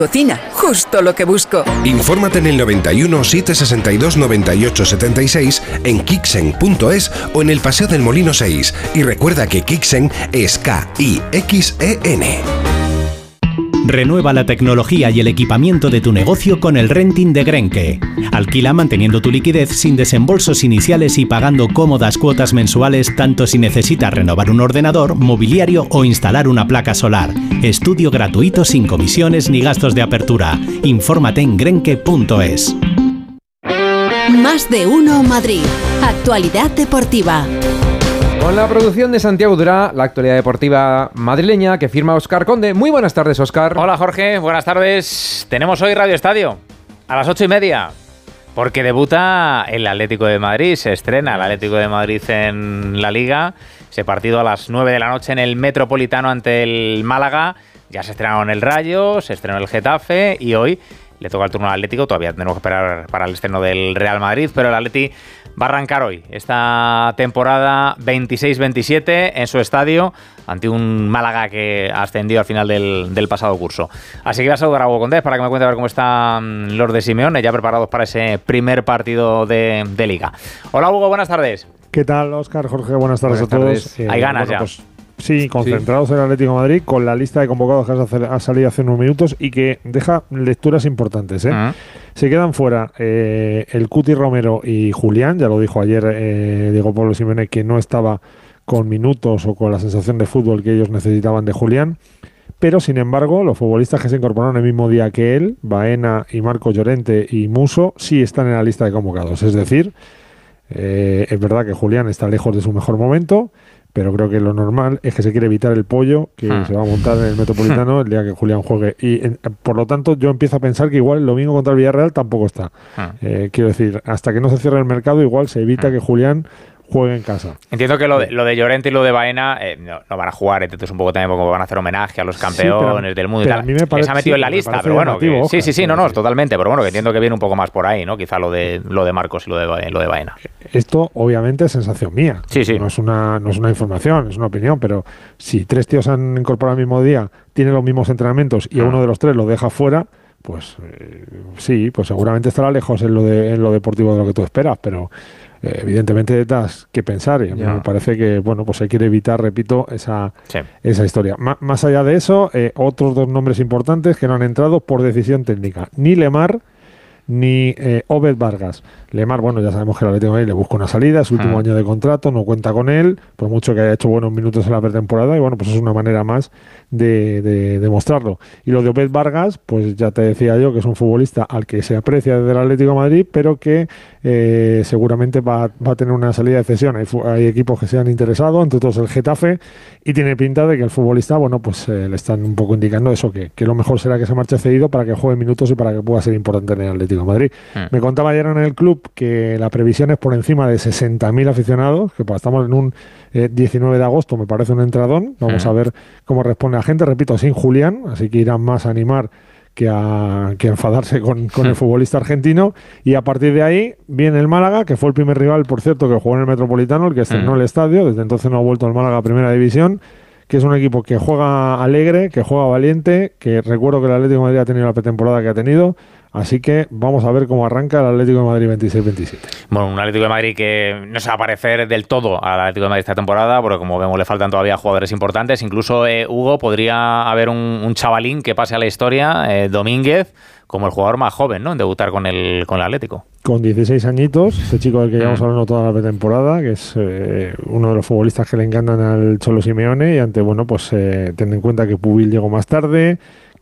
Cocina, justo lo que busco. Infórmate en el 91 762 98 76, en kixen.es o en el Paseo del Molino 6. Y recuerda que Kixen es K-I-X-E-N. Renueva la tecnología y el equipamiento de tu negocio con el renting de Grenke. Alquila manteniendo tu liquidez sin desembolsos iniciales y pagando cómodas cuotas mensuales tanto si necesitas renovar un ordenador, mobiliario o instalar una placa solar. Estudio gratuito sin comisiones ni gastos de apertura. Infórmate en grenke.es. Más de uno Madrid. Actualidad deportiva. Con la producción de Santiago Durá, la actualidad deportiva madrileña que firma Óscar Conde. Muy buenas tardes, Óscar. Hola, Jorge. Buenas tardes. Tenemos hoy Radio Estadio a las 8:30 porque debuta el Atlético de Madrid. Se estrena el Atlético de Madrid en la Liga. Ese partido a las 9 de la noche en el Metropolitano ante el Málaga. Ya se estrenaron el Rayo, se estrenó el Getafe y hoy le toca el turno al Atlético. Todavía tenemos que esperar para el estreno del Real Madrid, pero el Atleti va a arrancar hoy esta temporada 26-27 en su estadio ante un Málaga que ha ascendido al final del pasado curso. Así que voy a saludar a Hugo Condés para que me cuente a ver cómo están los de Simeone, ya preparados para ese primer partido de Liga. Hola Hugo, buenas tardes. ¿Qué tal, Óscar? Jorge, buenas tardes a todos. Hay ganas ya. Pues, sí, concentrados en el Atlético de Madrid con la lista de convocados que ha salido hace unos minutos y que deja lecturas importantes. Se quedan fuera el Cuti Romero y Julián, ya lo dijo ayer Diego Pablo Simeone, que no estaba con minutos o con la sensación de fútbol que ellos necesitaban de Julián, pero sin embargo los futbolistas que se incorporaron el mismo día que él, Baena y Marco Llorente y Muso, sí están en la lista de convocados, es decir, es verdad que Julián está lejos de su mejor momento, pero creo que lo normal es que se quiere evitar el pollo que se va a montar en el Metropolitano el día que Julián juegue. Y por lo tanto yo empiezo a pensar que igual el domingo contra el Villarreal tampoco está. Quiero decir, hasta que no se cierre el mercado igual se evita que Julián juegue en casa. Entiendo que lo de Llorente y lo de Baena no van a jugar, entonces un poco también porque van a hacer homenaje a los campeones del mundo y tal. A mí me parece, se ha metido en la lista, pero bueno, totalmente, pero bueno, que entiendo que viene un poco más por ahí, ¿no? Quizá lo de Marcos y lo de Baena. Esto obviamente es sensación mía. Sí. No es una información, es una opinión, pero si 3 tíos han incorporado el mismo día, tienen los mismos entrenamientos y a uno de los 3 lo deja fuera, pues sí, pues seguramente estará lejos en lo deportivo de lo que tú esperas, pero evidentemente das que pensar y a mí me parece que bueno, pues hay que evitar, repito, esa historia. Más allá de eso, otros 2 nombres importantes que no han entrado por decisión técnica, ni Lemar ni Obed Vargas. Lemar, bueno, ya sabemos que el Atlético de Madrid le busca una salida, es su último año de contrato, no cuenta con él, por mucho que haya hecho buenos minutos en la pretemporada, y bueno, pues es una manera más de demostrarlo. Y lo de Obed Vargas, pues ya te decía yo que es un futbolista al que se aprecia desde el Atlético de Madrid, pero que seguramente va a tener una salida de cesión. Hay equipos que se han interesado, entre todos el Getafe, y tiene pinta de que el futbolista, bueno, pues le están un poco indicando eso, que lo mejor será que se marche cedido para que juegue minutos y para que pueda ser importante en el Atlético de Madrid. Me contaba ayer en el club que la previsión es por encima de 60.000 aficionados, que pues estamos en un 19 de agosto, me parece un entradón. Vamos a ver cómo responde la gente, repito, sin Julián, así que irán más a animar que a enfadarse con el futbolista argentino, y a partir de ahí viene el Málaga, que fue el primer rival, por cierto, que jugó en el Metropolitano, el que estrenó el estadio, desde entonces no ha vuelto el Málaga a Primera División, que es un equipo que juega alegre, que juega valiente, que recuerdo que el Atlético de Madrid ha tenido la pretemporada que ha tenido. Así que vamos a ver cómo arranca el Atlético de Madrid 26-27. Bueno, un Atlético de Madrid que no se va a parecer del todo al Atlético de Madrid esta temporada, porque como vemos le faltan todavía jugadores importantes. Incluso, Hugo, podría haber un chavalín que pase a la historia, Domínguez, como el jugador más joven, ¿no?, en debutar con el Atlético. Con 16 añitos, este chico del que llevamos hablando toda la pretemporada, que es uno de los futbolistas que le encantan al Cholo Simeone, y ante, bueno, pues ten en cuenta que Pubil llegó más tarde,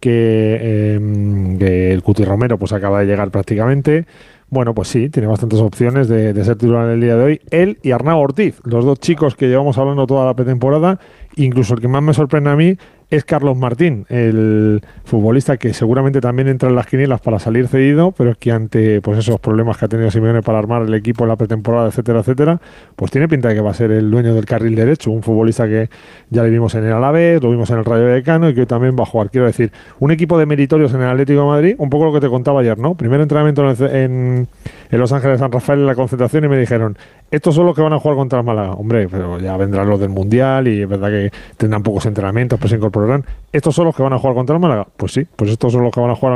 que el Cuti Romero pues acaba de llegar prácticamente. Bueno, pues sí, tiene bastantes opciones de ser titular en el día de hoy. Él y Arnau Ortiz, los 2 chicos que llevamos hablando toda la pretemporada. Incluso el que más me sorprende a mí es Carlos Martín, el futbolista que seguramente también entra en las quinielas para salir cedido, pero es que ante pues esos problemas que ha tenido Simeone para armar el equipo en la pretemporada, etcétera, etcétera, pues tiene pinta de que va a ser el dueño del carril derecho, un futbolista que ya le vimos en el Alavés, lo vimos en el Rayo Vallecano y que hoy también va a jugar. Quiero decir, un equipo de meritorios en el Atlético de Madrid, un poco lo que te contaba ayer, ¿no? Primer entrenamiento en Los Ángeles de San Rafael en la concentración y me dijeron, estos son los que van a jugar contra el Málaga. Hombre, pero ya vendrán los del Mundial y es verdad que tendrán pocos entrenamientos, pues se incorporarán. ¿Estos son los que van a jugar contra el Málaga? Pues sí, pues estos son los que van a jugar